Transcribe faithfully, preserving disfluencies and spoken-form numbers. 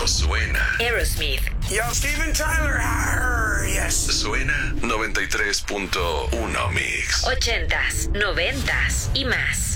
Esto suena. Aerosmith. Yo, Steven Tyler. Arr, yes. Suena noventa y tres punto uno Mix. Ochentas, noventas y más.